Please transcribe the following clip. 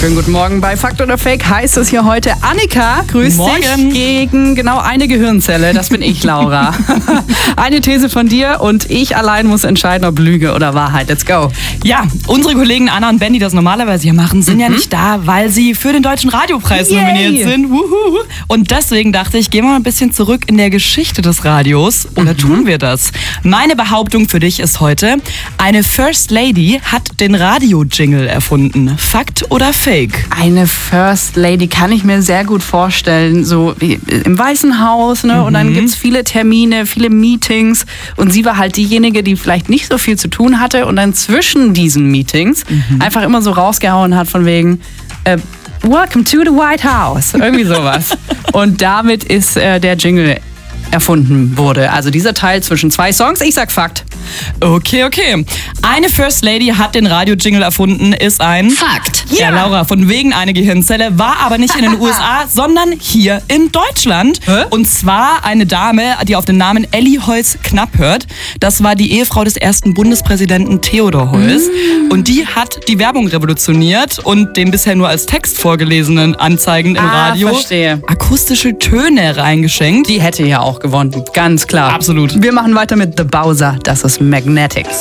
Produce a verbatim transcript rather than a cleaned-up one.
Schönen guten Morgen. Bei Fakt oder Fake heißt es hier heute, Annika, grüß Morgen. dich, gegen genau eine Gehirnzelle. Das bin ich, Laura. Eine These von dir und ich allein muss entscheiden, ob Lüge oder Wahrheit. Let's go. Ja, unsere Kollegen Anna und Ben, die das normalerweise hier machen, sind mhm. ja nicht da, weil sie für den Deutschen Radiopreis Yay. nominiert sind. Wuhu. Und deswegen dachte ich, gehen wir mal ein bisschen zurück in der Geschichte des Radios. Oder mhm. tun wir das? Meine Behauptung für dich ist heute, eine First Lady hat den Radio-Jingle erfunden. Fakt oder Fake? Eine First Lady kann ich mir sehr gut vorstellen, so wie im Weißen Haus, ne? Mhm. Und dann gibt es viele Termine, viele Meetings und sie war halt diejenige, die vielleicht nicht so viel zu tun hatte und dann zwischen diesen Meetings mhm. einfach immer so rausgehauen hat von wegen äh, Welcome to the White House, irgendwie sowas. Und damit ist äh, der Jingle erfunden wurde. Also dieser Teil zwischen zwei Songs. Ich sag Fakt. Okay, okay. Eine First Lady hat den Radio-Jingle erfunden, ist ein Fakt. Ja, Laura, von wegen eine Gehirnzelle, war aber nicht in den U S A, sondern hier in Deutschland. Hä? Und zwar eine Dame, die auf den Namen Elli Heuss-Knapp hört. Das war die Ehefrau des ersten Bundespräsidenten Theodor Heuss. Mm. Und die hat die Werbung revolutioniert und den bisher nur als Text vorgelesenen Anzeigen im ah, Radio verstehe. akustische Töne reingeschenkt. Die hätte ja auch gewonnen, ganz klar. Absolut. Wir machen weiter mit The Bowser, das ist Magnetics.